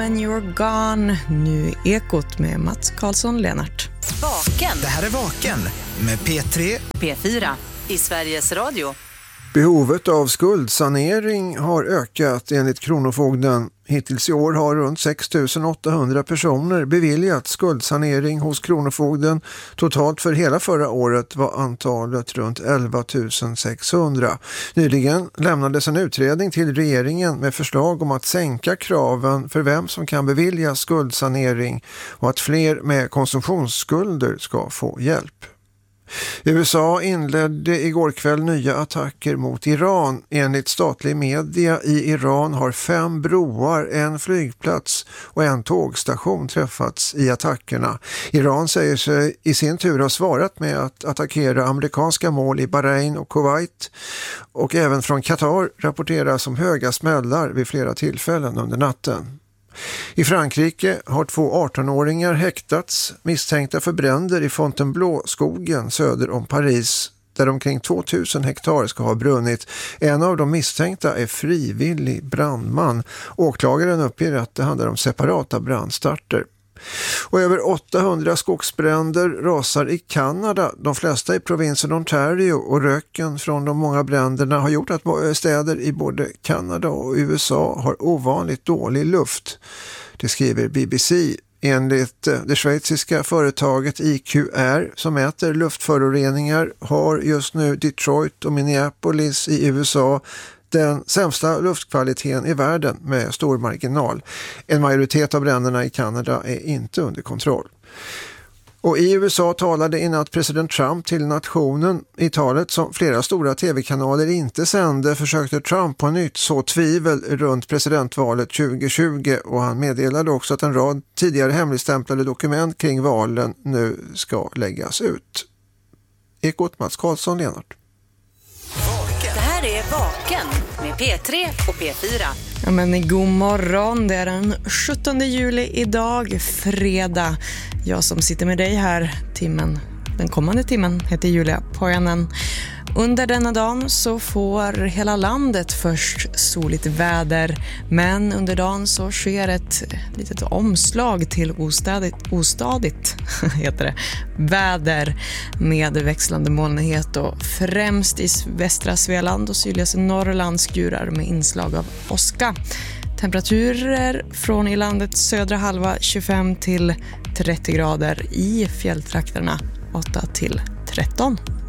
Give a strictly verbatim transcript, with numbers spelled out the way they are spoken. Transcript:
When you're gone, nu Ekot med Mats Karlsson-Lennart. Vaken. Det här är Vaken med P tre. P fyra i Sveriges Radio. Behovet av skuldsanering har ökat enligt Kronofogden. Hittills i år har runt sex tusen åttahundra personer beviljat skuldsanering hos Kronofogden. Totalt för hela förra året var antalet runt elva tusen sexhundra. Nyligen lämnades en utredning till regeringen med förslag om att sänka kraven för vem som kan bevilja skuldsanering och att fler med konsumtionsskulder ska få hjälp. U S A inledde igår kväll nya attacker mot Iran. Enligt statlig media i Iran har fem broar, en flygplats och en tågstation träffats i attackerna. Iran säger sig i sin tur ha svarat med att attackera amerikanska mål i Bahrain och Kuwait, och även från Qatar rapporteras om höga smällar vid flera tillfällen under natten. I Frankrike har två arton-åringar häktats misstänkta för bränder i Fontainebleau-skogen söder om Paris, där omkring tvåtusen hektar ska ha brunnit. En av de misstänkta är frivillig brandman. Åklagaren uppger att det handlar om separata brandstarter. Och över åttahundra skogsbränder rasar i Kanada, de flesta i provinsen Ontario, och röken från de många bränderna har gjort att städer i både Kanada och U S A har ovanligt dålig luft. Det skriver B B C. Enligt det schweiziska företaget I Q R som mäter luftföroreningar har just nu Detroit och Minneapolis i U S A den sämsta luftkvaliteten i världen med stor marginal. En majoritet av bränderna i Kanada är inte under kontroll. Och i U S A talade i natt president Trump till nationen. I talet som flera stora tv-kanaler inte sände försökte Trump på nytt så tvivel runt presidentvalet tjugo tjugo, och han meddelade också att en rad tidigare hemligstämplade dokument kring valen nu ska läggas ut. Ekot, Mats Karlsson-Lennart. Det här är Vaken med P tre och P fyra. Ja, men god morgon, det är den sjuttonde juli idag, fredag. Jag som sitter med dig här timmen, den kommande timmen heter Julia Pojanen. Under denna dagen så får hela landet först soligt väder, men under dagen så sker ett litet omslag till ostadigt, ostadigt heter det, väder med växlande molnighet och främst i västra Svealand och sydligaste Norrland skurar med inslag av åska. Temperaturer från i landets södra halva tjugofem till trettio grader, i fjälltrakterna åtta till tretton.